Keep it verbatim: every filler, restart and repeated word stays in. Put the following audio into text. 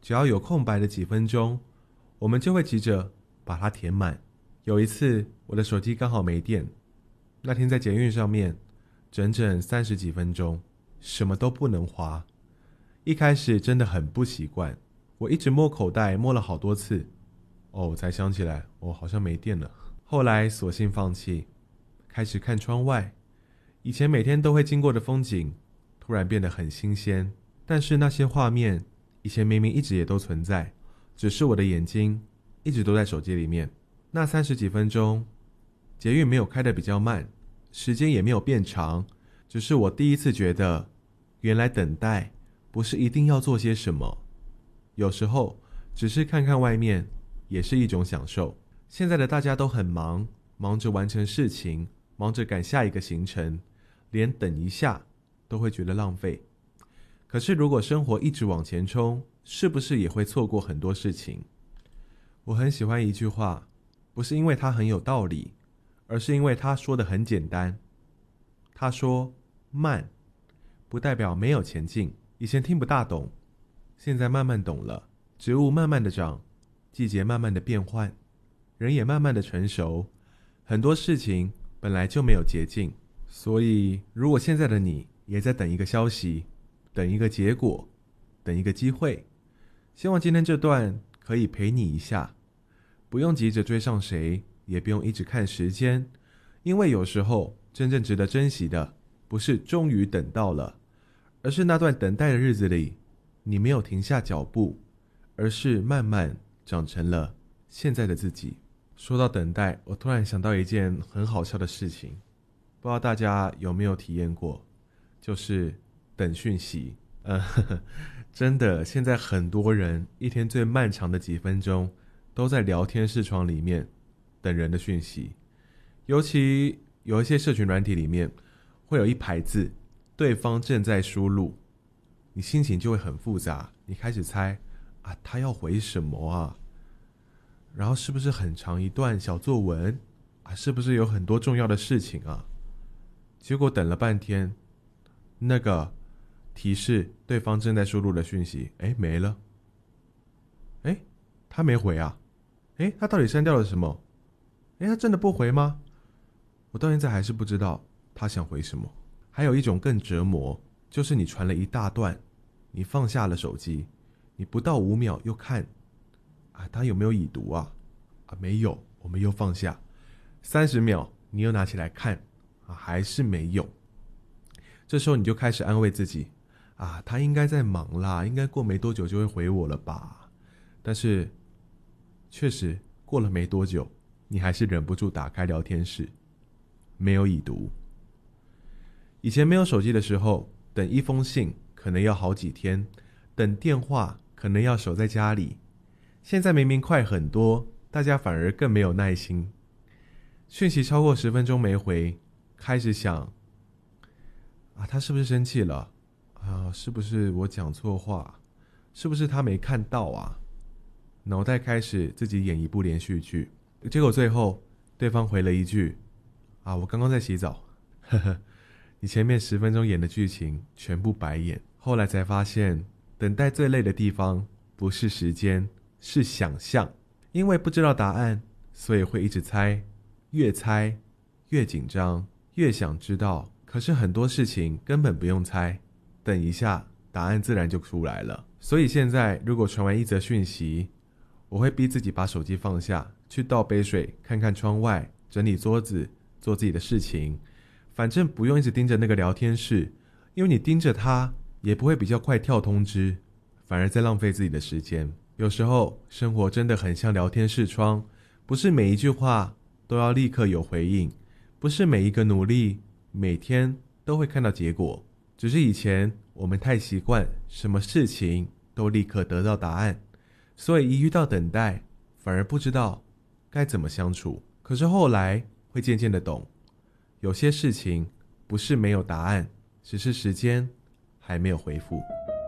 只要有空白的几分钟，我们就会急着把它填满。有一次我的手机刚好没电，那天在捷运上面整整三十几分钟什么都不能滑。一开始真的很不习惯，我一直摸口袋摸了好多次，哦，我才想起来我、哦、好像没电了。后来索性放弃，开始看窗外，以前每天都会经过的风景突然变得很新鲜，但是那些画面以前明明一直也都存在，只是我的眼睛一直都在手机里面。那三十几分钟捷运没有开得比较慢，时间也没有变长，只是我第一次觉得原来等待不是一定要做些什么，有时候只是看看外面也是一种享受。现在的大家都很忙，忙着完成事情，忙着赶下一个行程，连等一下都会觉得浪费。可是如果生活一直往前冲，是不是也会错过很多事情？我很喜欢一句话，不是因为它很有道理，而是因为它说得很简单。他说慢不代表没有前进。以前听不大懂，现在慢慢懂了。植物慢慢的长，季节慢慢的变换，人也慢慢的成熟，很多事情本来就没有捷径。所以如果现在的你也在等一个消息，等一个结果，等一个机会，希望今天这段可以陪你一下，不用急着追上谁，也不用一直看时间，因为有时候真正值得珍惜的不是终于等到了，而是那段等待的日子里你没有停下脚步，而是慢慢长成了现在的自己。说到等待，我突然想到一件很好笑的事情，不知道大家有没有体验过，就是等讯息。呃呵呵，真的现在很多人一天最漫长的几分钟都在聊天视窗里面等人的讯息。尤其有一些社群软体里面会有一排字，对方正在输入，你心情就会很复杂，你开始猜啊，他要回什么啊？然后是不是很长一段小作文啊？是不是有很多重要的事情啊？结果等了半天，那个提示对方正在输入的讯息，哎，没了。哎，他没回啊？哎，他到底删掉了什么？哎，他真的不回吗？我到现在还是不知道他想回什么。还有一种更折磨，就是你传了一大段，你放下了手机，你不到五秒又看啊，他有没有已读啊？啊，没有，我们又放下。三十秒，你又拿起来看啊，还是没有。这时候你就开始安慰自己啊，他应该在忙啦，应该过没多久就会回我了吧。但是确实过了没多久，你还是忍不住打开聊天室，没有已读。以前没有手机的时候，等一封信可能要好几天，等电话可能要守在家里。现在明明快很多，大家反而更没有耐心。讯息超过十分钟没回，开始想啊，他是不是生气了啊？是不是我讲错话？是不是他没看到啊？脑袋开始自己演一部连续剧，结果最后对方回了一句啊，我刚刚在洗澡。呵呵，你前面十分钟演的剧情全部白演。后来才发现，等待最累的地方不是时间，是想象。因为不知道答案，所以会一直猜，越猜越紧张，越想知道。可是很多事情根本不用猜，等一下答案自然就出来了。所以现在如果传完一则讯息，我会逼自己把手机放下，去倒杯水，看看窗外，整理桌子，做自己的事情。反正不用一直盯着那个聊天室，因为你盯着它也不会比较快跳通知，反而在浪费自己的时间。有时候生活真的很像聊天视窗，不是每一句话都要立刻有回应，不是每一个努力每天都会看到结果。只是以前我们太习惯什么事情都立刻得到答案，所以一遇到等待反而不知道该怎么相处。可是后来会渐渐的懂，有些事情不是没有答案，只是时间还没有回复。